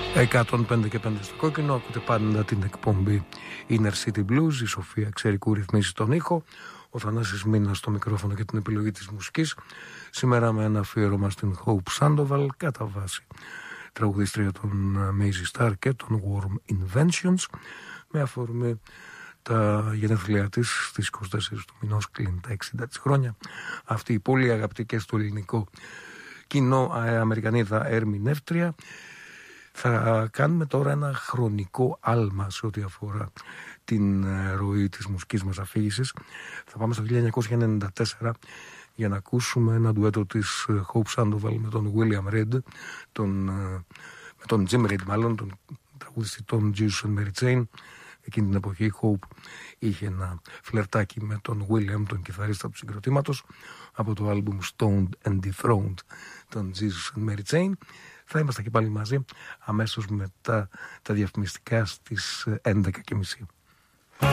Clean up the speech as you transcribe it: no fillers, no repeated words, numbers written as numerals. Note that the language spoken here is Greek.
105 και 5 στο κόκκινο. Ακούτε πάντα την εκπομπή Inner City Blues. Η Σοφία Ξέρικου ρυθμίζει τον ήχο, ο Θανάσης Μήνας στο μικρόφωνο και την επιλογή της μουσικής. Σήμερα με ένα αφιέρωμα στην Hope Sandoval, κατά βάση τραγουδίστρια των Mazy Star και των Warm Inventions, με αφορμή τα γενέθλιά της στις 24 του μηνός, κλείνει τα 60 της χρόνια. Αυτή η πολύ αγαπητή και στο ελληνικό κοινό Αμερικανίδα ερμηνεύτρια. Θα κάνουμε τώρα ένα χρονικό άλμα σε ό,τι αφορά την ροή της μουσικής μας αφήγησης. Θα πάμε στο 1994 για να ακούσουμε ένα ντουέτο της Hope Sandoval με τον William Reed, με τον Jim Reed μάλλον, τον τραγουδιστή των Jesus and Mary Chain. Εκείνη την εποχή η Hope είχε ένα φλερτάκι με τον William, τον κιθαρίστα του συγκροτήματος, από το άλμπουμ Stoned and Dethroned των Jesus and Mary Chain. Θα είμαστε και πάλι μαζί αμέσως μετά τα διαφημιστικά στις 11:30.